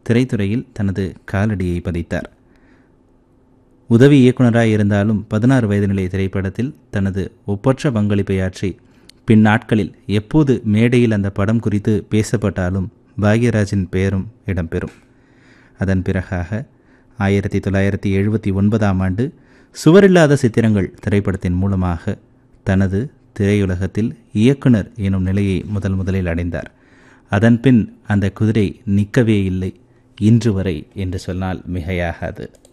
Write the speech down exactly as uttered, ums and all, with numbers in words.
திரைத்துறையில் தனது காலடியை பதித்தார். உதவி இயக்குநராக இருந்தாலும் பதினாறு வயது நிலை திரைப்படத்தில் தனது ஒப்பற்ற பங்களிப்பை ஆற்றி பின்னாட்களில் எப்போது மேடையில் அந்த படம் குறித்து பேசப்பட்டாலும் பாக்யராஜின் பெயரும் இடம்பெறும். அதன் பிறகாக ஆயிரத்தி தொள்ளாயிரத்தி எழுபத்தி ஒன்பதாம் ஆண்டு சுவரில்லாத சித்திரங்கள் திரைப்படத்தின் மூலமாக தனது திரையுலகத்தில் இயக்குனர் எனும் நிலையை முதல் முதலில் அடைந்தார். அதன்பின் அந்த குதிரை நிற்கவே இல்லை, இன்று வரை என்று சொன்னால் மிகையாகாது.